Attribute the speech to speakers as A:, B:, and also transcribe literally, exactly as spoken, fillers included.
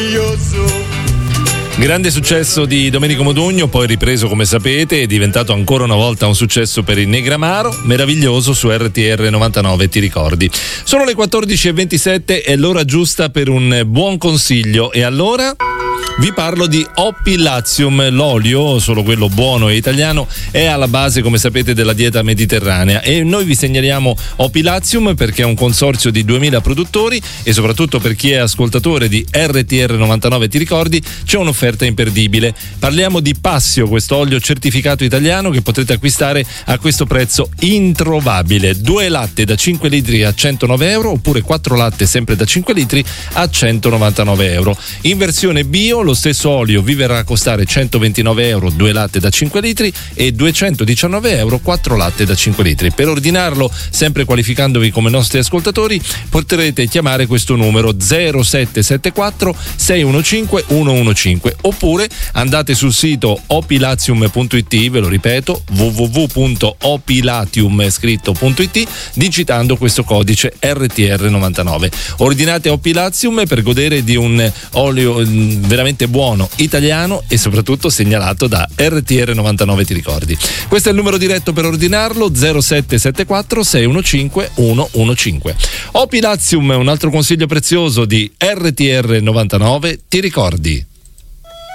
A: Grande successo di Domenico Modugno, poi ripreso come sapete, è diventato ancora una volta un successo per il Negramaro, meraviglioso su R T R novantanove, ti ricordi. Sono le quattordici e ventisette, è l'ora giusta per un buon consiglio e allora vi parlo di Opilazium. L'olio, solo quello buono e italiano, è alla base, come sapete, della dieta mediterranea e noi vi segnaliamo Opilazium perché è un consorzio di duemila produttori e soprattutto per chi è ascoltatore di R T R novantanove, ti ricordi, c'è un'offerta imperdibile. Parliamo di Passio, questo olio certificato italiano che potrete acquistare a questo prezzo introvabile. Due latte da cinque litri a centonove euro oppure quattro latte sempre da cinque litri a centonovantanove euro. In versione bio lo stesso olio vi verrà a costare centoventinove euro due latte da cinque litri e duecentodiciannove euro quattro latte da cinque litri. Per ordinarlo, sempre qualificandovi come nostri ascoltatori, potrete chiamare questo numero zero sette sette quattro sei uno cinque uno uno cinque oppure andate sul sito opilazium punto it, ve lo ripeto, w w w punto opilatium scritto punto it, digitando questo codice R T R novantanove. Ordinate Opilazium per godere di un olio veramente buono, italiano e soprattutto segnalato da R T R novantanove, ti ricordi. Questo è il numero diretto per ordinarlo, zero sette sette quattro sei uno cinque uno uno cinque. Opilazium è un altro consiglio prezioso di R T R novantanove, ti ricordi.